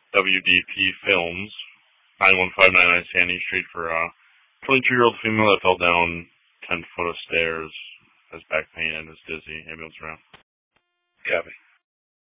WDP Films, 91599 Sandy Street for a 22-year-old female that fell down 10 foot of stairs, has back pain and is dizzy. Ambulance around. Copy.